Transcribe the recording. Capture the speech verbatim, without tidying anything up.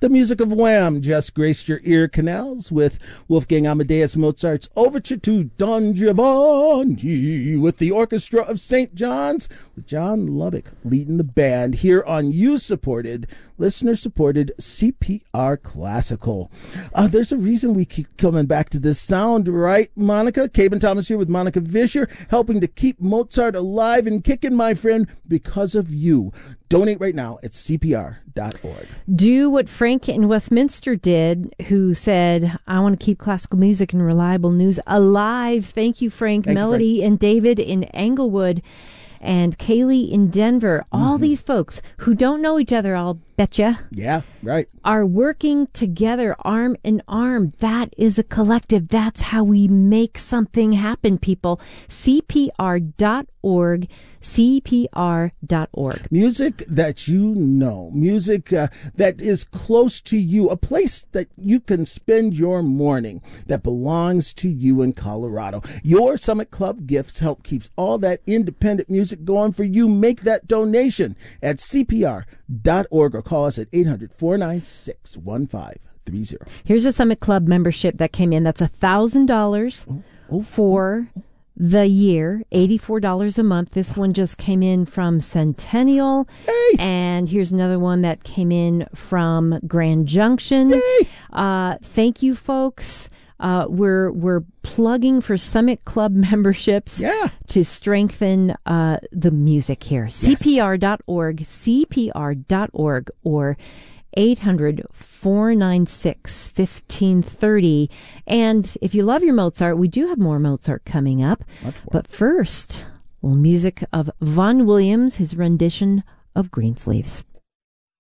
The music of Wham just graced your ear canals with Wolfgang Amadeus Mozart's Overture to Don Giovanni with the Orchestra of Saint John's, with John Lubbock leading the band here on you-supported, listener-supported C P R Classical. Uh, there's a reason we keep coming back to this sound, right, Monica? Caben Thomas here with Monica Vischer, helping to keep Mozart alive and kicking, my friend, because of you. Donate right now at C P R dot org. Do what Frank in Westminster did, who said, I want to keep classical music and reliable news alive. Thank you, Frank. Thank Melody you, Frank. and David in Englewood and Kaylee in Denver. All Mm-hmm. these folks who don't know each other, I'll betcha, Yeah, right. are working together arm in arm. That is a collective. That's how we make something happen, people. C P R dot org. C P R dot org. Music that you know, music uh, that is close to you, a place that you can spend your morning that belongs to you in Colorado. Your Summit Club gifts help keeps all that independent music going for you. Make that donation at C P R dot org or call us at eight hundred, four nine six, one five three zero. Here's a Summit Club membership that came in. That's one thousand dollars Oh, oh, for the year, eighty-four dollars a month. This one just came in from Centennial. Hey! And here's another one that came in from Grand Junction. Yay! Uh, thank you, folks. Uh, we're we're plugging for Summit Club memberships Yeah. to strengthen uh, the music here. Yes. C P R dot org, C P R dot org, or eight hundred, four nine six, one five three zero. And if you love your Mozart, we do have more Mozart coming up. Much more. But first, a little music of Vaughan Williams, his rendition of Greensleeves.